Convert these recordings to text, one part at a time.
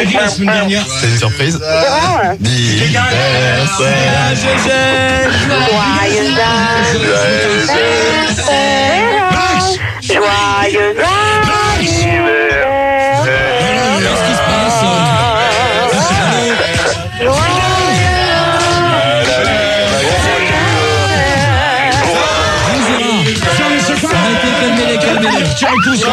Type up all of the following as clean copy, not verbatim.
dit la semaine dernière? C'est une surprise. D'anniversaire. Joyeux anniversaire. Joyeux anniversaire. Qu'est-ce qui se passe? Calmez-les. Tiens, tout ça.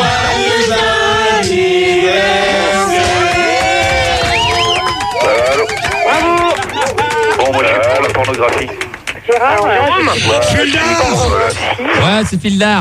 Bon, moi, je suis pour la pornographie. Gérard, Ouais, c'est Fildar.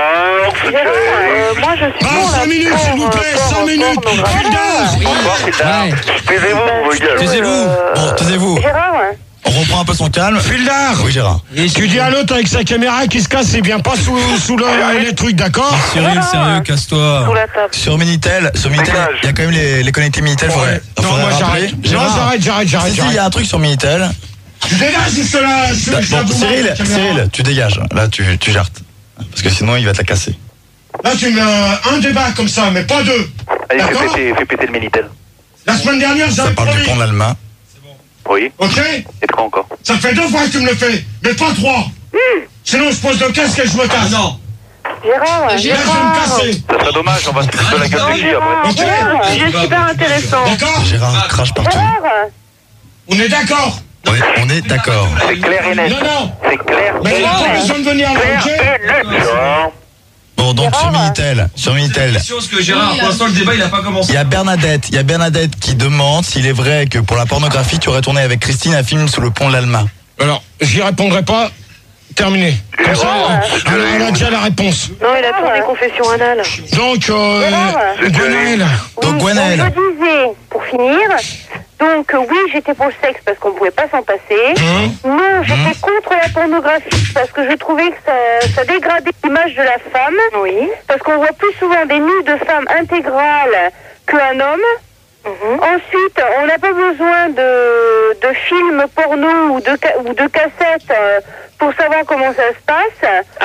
moi je suis pour 5 minutes, s'il vous plaît, 5 minutes. Fildar. Ouais. Taisez-vous, vos gueules. Taisez-vous. Bon, taisez-vous. Gérard, On reprend un peu son calme. Fildar. Oui, Gérard. Tu dis à l'autre avec sa caméra qui se casse, il vient pas sous les trucs, d'accord? Cyril, sérieux, casse-toi. sous la table. Sur Minitel, il y a quand même les connectés Minitel. Non, moi j'arrête. Non, j'arrête. Si, il y a un truc sur Minitel. Tu dégages juste là. Bon, Cyril, tu dégages. Là, tu jartes. Parce que sinon, il va te la casser. Là, tu mets un débat comme ça, mais pas deux. Allez, D'accord. fais péter le Minitel. La semaine dernière, Ça j'avais parle du pont promis. de l'Allemagne. Oui. Ok? Et de quoi encore? Ça fait 2 fois que tu me le fais, mais pas 3. Sinon, je pose le casque et je me casse. Non. Gérard, Là, je vais me casser. Ça serait dommage, on va se foutre de la gueule de J après. Ok. c'est super intéressant. D'accord? Gérard crache partout. Gérard, On est d'accord? On est d'accord. C'est clair et net. Non. C'est clair. Mais il n'y a pas besoin de venir là, Clair ok? et net. Bon, donc sur Minitel, Parce que Gérard, pour l'instant, le débat, il a pas commencé. il y a Bernadette qui demande s'il est vrai que pour la pornographie, tu aurais tourné avec Christine un film sous le pont de l'Allemagne. Alors, j'y répondrai pas. Terminé. Comme ça, on a déjà la réponse. non, il a tourné confession anale. Donc, Gwenaël. Donc, Gwenaël. Je disais, pour finir, donc oui, j'étais pour le sexe parce qu'on pouvait pas s'en passer. Non, j'étais contre la pornographie parce que je trouvais que ça dégradait l'image de la femme. Oui. Parce qu'on voit plus souvent des nus de femmes intégrales qu'un homme. Ensuite, on n'a pas besoin de films porno ou de cassettes pour savoir comment ça se passe.